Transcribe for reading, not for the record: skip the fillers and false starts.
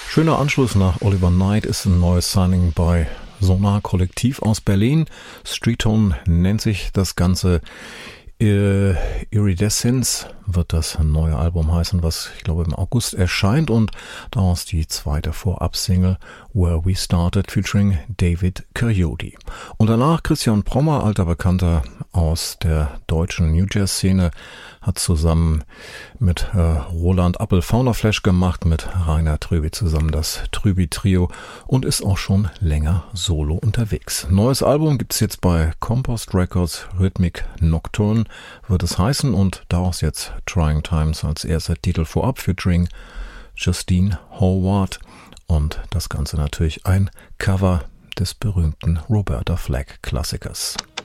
Schöner Anschluss nach Oliver Knight ist ein neues Signing bei Sonar Kollektiv aus Berlin. Street Tone nennt sich das Ganze. Iridescence wird das neue Album heißen, was ich glaube im August erscheint, und daraus die zweite Vorab-Single Where We Started featuring David Coyote. Und danach Christian Prommer, alter Bekannter aus der deutschen New Jazz-Szene, hat zusammen mit Roland Appel Faunaflash gemacht, mit Rainer Trüby zusammen das Trüby-Trio, und ist auch schon länger solo unterwegs. Neues Album gibt's jetzt bei Compost Records, Rhythmic Nocturne wird es heißen, und daraus jetzt Trying Times als erster Titel vorab featuring Justine Howard, und das Ganze natürlich ein Cover des berühmten Roberta Flack Klassikers.